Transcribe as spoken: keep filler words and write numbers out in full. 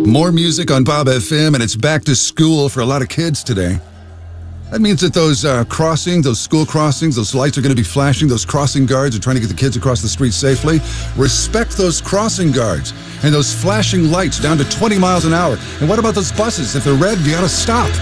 More music on Bob F M, and it's back to school for a lot of kids today. That means that those uh, crossings, those school crossings, those lights are going to be flashing. Those crossing guards are trying to get the kids across the street safely. Respect those crossing guards and those flashing lights down to twenty miles an hour. And what about those buses? If they're red, you got to stop.